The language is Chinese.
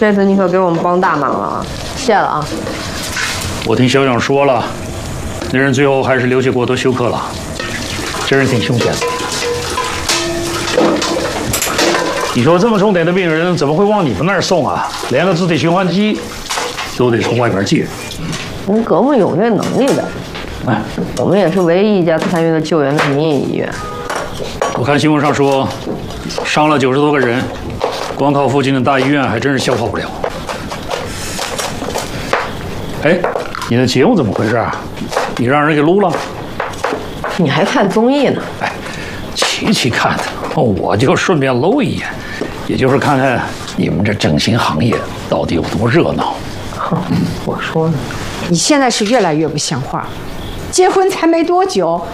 这次你可给我们帮大忙了啊，谢了啊。 我听校长说了，那人最后还是留下过多休克了，这人挺凶险的。你说这么重点的病人怎么会往你们那儿送啊？连个自体循环机都得从外边借。 人格木有这能力的。 哎， 我们也是唯一一家参与了救援的民营医院。 我看新闻上说，伤了90多个人，光靠附近的大医院还真是消化不了。哎，你的节目怎么回事啊？你让人给撸了？ 你还看综艺呢？ 哎，琪琪看的，我就顺便搂一眼，也就是看看你们这整形行业到底有多热闹。 我说呢， 你现在是越来越不像话，结婚才没多久，